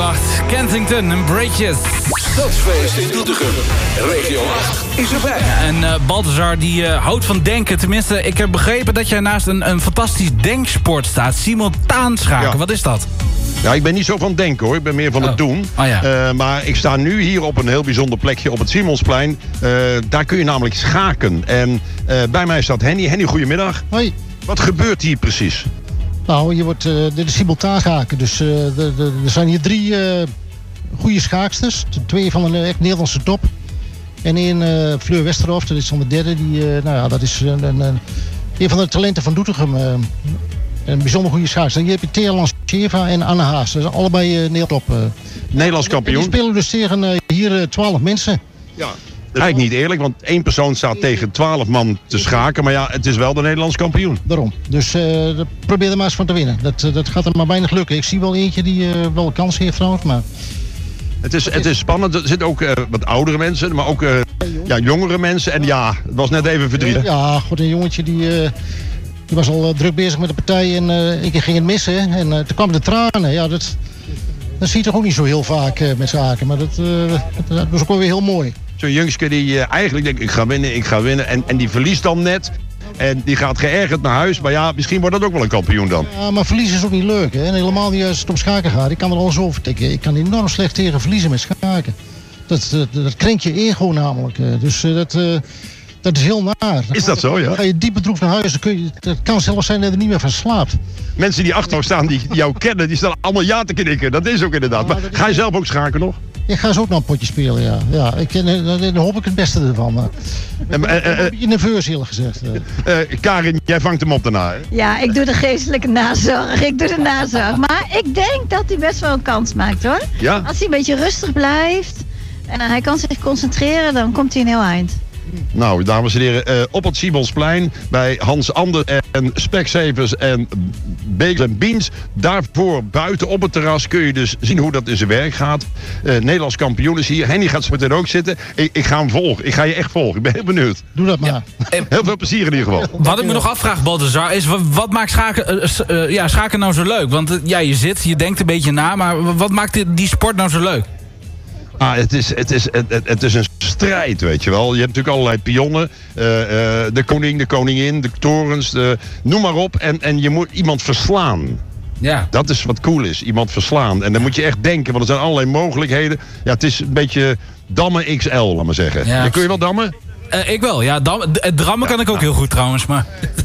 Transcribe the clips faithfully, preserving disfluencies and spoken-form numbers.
Radio acht, Kensington en Bridges. Stadsfeest in Doetinchem. Regio acht is erbij. Ja, en uh, Balthazar die uh, houdt van denken. Tenminste, ik heb begrepen dat jij naast een, een fantastisch denksport staat. Simultaan schaken, ja. Wat is dat? Ja, ik ben niet zo van denken hoor. Ik ben meer van oh. het doen. Oh, ja. uh, maar ik sta nu hier op een heel bijzonder plekje op het Simonsplein. Uh, daar kun je namelijk schaken. En uh, bij mij staat Henny. Henny, goedemiddag. Hoi. Wat gebeurt hier precies? Nou, je wordt, uh, dit is simultaan schaken. Dus uh, de, de, er zijn hier drie uh, goede schaaksters. Twee van de echt Nederlandse top. En één uh, Fleur Westerhof, dat is dan de derde. Die, uh, nou ja, dat is een, een, een van de talenten van Doetinchem. Uh, een bijzonder goede schaakster. En hier heb je Thea Lanceva en Anne Haas. Dat zijn allebei uh, Nederland top. Uh. Nederlands kampioen. Die spelen dus tegen uh, hier twaalf uh, mensen. Ja. Dat is eigenlijk niet eerlijk, want één persoon staat tegen twaalf man te schaken. Maar ja, het is wel de Nederlands kampioen. Daarom. Dus uh, probeer er maar eens van te winnen. Dat, uh, dat gaat er maar weinig lukken. Ik zie wel eentje die uh, wel kans heeft trouwens, maar... Het is, het is spannend. Er zitten ook uh, wat oudere mensen, maar ook uh, ja, jongere mensen. En ja, het was net even verdrietig. Ja, goed, een jongetje die... Uh, die was al uh, druk bezig met de partij en uh, ik ging het missen. En uh, toen kwamen de tranen. Ja, dat, dat zie je toch ook niet zo heel vaak uh, met schaken. Maar dat, uh, dat, dat was ook wel weer heel mooi. Zo'n jongske die uh, eigenlijk denkt, ik ga winnen, ik ga winnen. En, en die verliest dan net. En die gaat geërgerd naar huis. Maar ja, misschien wordt dat ook wel een kampioen dan. Ja, maar verliezen is ook niet leuk. Hè? En helemaal niet als het om schaken gaat. Ik kan er alles over tikken. Ik kan enorm slecht tegen verliezen met schaken. Dat, dat, dat krenkt je ego namelijk. Dus uh, dat... Uh, Dat is heel naar. Is dat zo, ja? Dan ga je diep bedroefd naar huis. Dan kun je, het kan zelfs zijn dat je er niet meer van slaapt. Mensen die achter jou staan, die jou kennen, die staan allemaal ja te knikken. Dat is ook inderdaad. Maar ga je zelf ook schaken nog? Ik ga zo ook nog een potje spelen, ja. ja ik, dan hoop ik het beste ervan. Maar ik ben uh, uh, een beetje nerveus, eerlijk gezegd. Uh, Karin, jij vangt hem op daarna, hè? Ja, ik doe de geestelijke nazorg. Ik doe de nazorg. Maar ik denk dat hij best wel een kans maakt, hoor. Ja? Als hij een beetje rustig blijft en uh, hij kan zich concentreren, dan komt hij een heel eind. Nou, dames en heren, uh, op het Simonsplein bij Hans Ander en Specsavers en Bagels en Beans. Daarvoor buiten op het terras kun je dus zien hoe dat in zijn werk gaat. Uh, Nederlands kampioen is hier. Henny gaat zo meteen ook zitten. Ik, ik ga hem volgen. Ik ga je echt volgen. Ik ben heel benieuwd. Doe dat maar. Ja. Heel veel plezier in ieder geval. Wat ik me nog afvraag, Balthazar, is wat maakt schaken, uh, uh, ja, schaken nou zo leuk? Want uh, ja, je zit, je denkt een beetje na, maar wat maakt die, die sport nou zo leuk? Ah, het, is, het, is, het, het is een strijd, weet je wel. Je hebt natuurlijk allerlei pionnen. Uh, uh, de koning, de koningin, de torens, de, noem maar op. En, en je moet iemand verslaan. Ja. Dat is wat cool is, iemand verslaan. En dan moet je echt denken, want er zijn allerlei mogelijkheden. Ja, het is een beetje dammen X L, laat maar zeggen. Ja. Ja, kun je wel dammen? Uh, ik wel, ja. Dam, d- drammen kan ik ook heel goed trouwens, maar...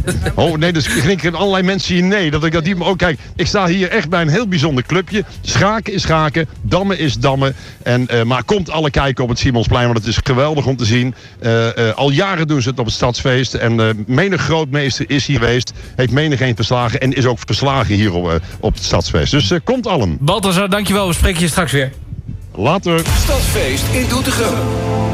Oh nee, dus ik denk allerlei mensen hier nee. Dat ik dat die, oh kijk, ik sta hier echt bij een heel bijzonder clubje. Schaken is schaken, dammen is dammen. En, uh, maar komt alle kijken op het Simonsplein, want het is geweldig om te zien. Uh, uh, al jaren doen ze het op het Stadsfeest. En uh, menig grootmeester is hier geweest, heeft menig een verslagen en is ook verslagen hier op, uh, op het Stadsfeest. Dus uh, komt allen. Balthazar, dankjewel. We spreken je straks weer. Later. Stadsfeest in Doetinchem.